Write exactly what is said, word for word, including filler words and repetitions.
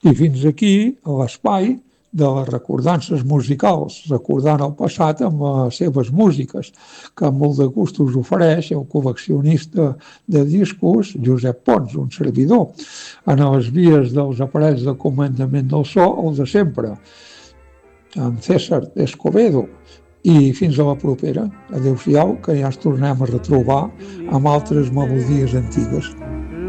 I fins aquí l'espai de les recordances musicals, recordant el passat amb les seves músiques, que amb molt de gust us ofereix el col·leccionista de discos Josep Pons, un servidor, en les vies dels aparells de comandament del so, el de sempre, amb César Escobedo. I fins a la propera. Adéu-siau, que ja ens tornem a retrobar amb altres melodies antigues.